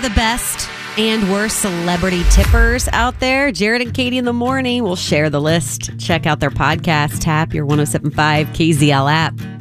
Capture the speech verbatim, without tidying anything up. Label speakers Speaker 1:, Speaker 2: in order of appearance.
Speaker 1: the best and worst celebrity tippers out there. Jared and Katie in the morning will share the list. Check out their podcast. Tap your one oh seven point five K Z L app.